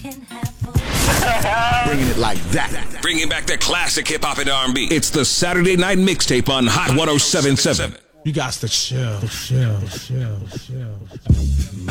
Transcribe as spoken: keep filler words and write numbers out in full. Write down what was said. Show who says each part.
Speaker 1: Bringing it like that.
Speaker 2: Bringing back the classic hip hop and R and B. It's the Saturday Night Mixtape on Hot one oh seven point seven.
Speaker 3: You got to chill, chill, chill, chill.